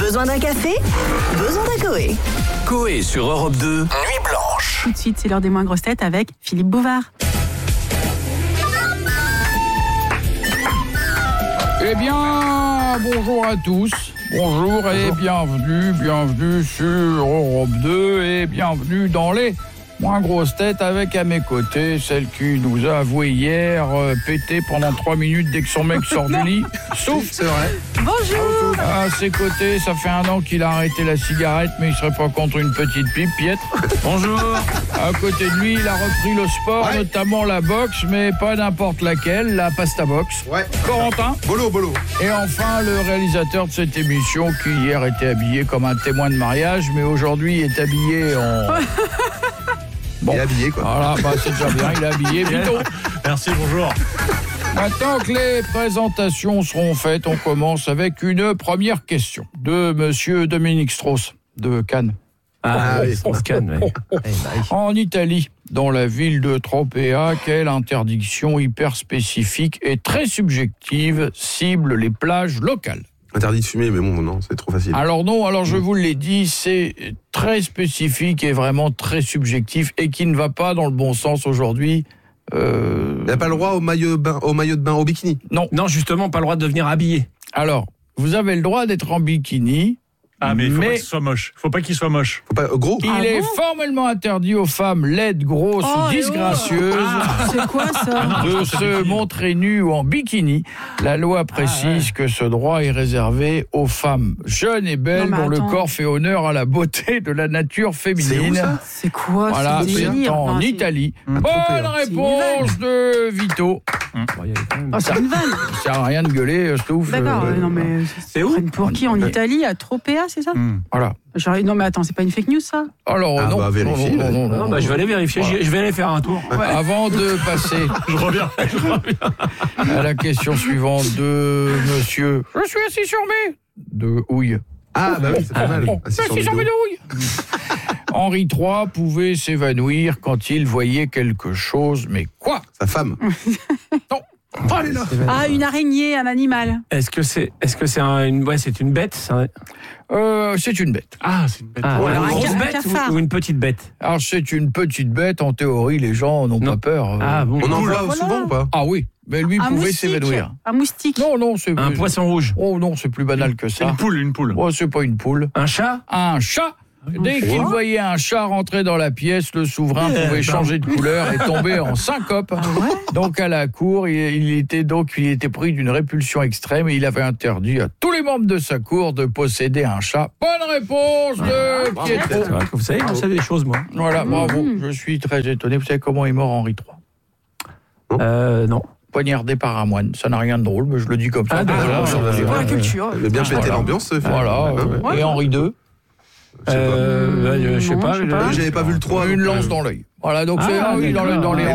Besoin d'un café? Besoin d'un Coé. Coé sur Europe 2, Nuit Blanche. Tout de suite, c'est l'heure des moins grosses têtes avec Philippe Bouvard. Eh bien, bonjour à tous. Bonjour et bienvenue sur Europe 2 et bienvenue dans les moins grosses têtes avec à mes côtés celle qui nous a avoué hier péter pendant 3 minutes dès que son mec sort du lit. Sauf, c'est vrai. Bonjour. À ses côtés, ça fait 1 an qu'il a arrêté la cigarette, mais il serait pas contre une petite pipe, Pietre. Bonjour. À côté de lui, il a repris le sport, notamment la boxe, mais pas n'importe laquelle, la pasta boxe. Ouais. Corentin. Bolo. Et enfin, le réalisateur de cette émission qui hier était habillé comme un témoin de mariage, mais aujourd'hui est habillé en... Bon. Il est habillé, quoi. Voilà, c'est déjà bien, il est habillé. Vito. Merci, bonjour. Maintenant que les présentations seront faites, on commence avec une première question de monsieur Dominique Strauss de Cannes. Oui, Cannes, oui. En Italie, dans la ville de Tropea, quelle interdiction hyper spécifique et très subjective cible les plages locales? Interdit de fumer, mais bon, non, c'est trop facile. Alors non, je vous l'ai dit, c'est très spécifique et vraiment très subjectif et qui ne va pas dans le bon sens aujourd'hui. Il n'a pas le droit au maillot de bain, au bikini? Non, justement, pas le droit de venir habillé. Alors, vous avez le droit d'être en bikini. Ah, mais il faut pas qu'il soit moche. Faut pas qu'il soit moche. Faut pas gros. Il est formellement interdit aux femmes laides, grosses ou disgracieuses C'est quoi ça? de se montrer nues ou en bikini. La loi précise que ce droit est réservé aux femmes jeunes et belles dont le corps fait honneur à la beauté de la nature féminine. C'est où, ça? C'est quoi Voilà, ce c'est délire? en Italie. Bonne réponse de Vito. C'est une vanne. Ça sert à rien de gueuler, Stouff. D'accord, non mais c'est où? Pour qui? En Italie, à Tropea, c'est ça? Voilà. Non mais attends, c'est pas une fake news ça? Alors non. Vérifier. Non, je vais aller vérifier. Voilà. Je vais aller faire un tour. Ouais. Avant de passer Je reviens. à la question suivante de monsieur. Je suis assis sur mes de houille. Ah bah oui, c'est pas mal. Assis sur mes de houille. Henri III pouvait s'évanouir quand il voyait quelque chose, mais quoi? Sa femme. Non. Oh, elle est là. Ah, une araignée, un animal. Est-ce que c'est c'est une bête? C'est une bête. Ah, c'est une bête. alors Une grosse un bête cafard. ou une petite bête? Alors c'est une petite bête, en théorie les gens n'ont pas peur. Ah bon. On en voit souvent ou pas? Ah oui, mais lui Un pouvait moustique. s'évanouir. Un moustique. Non, c'est... Un poisson rouge. Oh non, c'est plus banal que ça. Une poule. Oh, c'est pas une poule. Un chat? Un chat. Dès qu'il voyait un chat rentrer dans la pièce, le souverain pouvait changer de couleur et tomber en syncope. Donc à la cour, il était pris d'une répulsion extrême et il avait interdit à tous les membres de sa cour de posséder un chat. Bonne réponse de Pietro. Vous savez, je sais des choses, moi. Voilà, bravo. Je suis très étonné. Vous savez comment est mort Henri III? Non. Poignardé par un moine. Ça n'a rien de drôle, mais je le dis comme ça. C'est pour la culture. Il a bien pété l'ambiance. Voilà. Et Henri II? Je sais pas. J'avais pas vu le 3. Une lance dans l'œil. Voilà, donc c'est dans les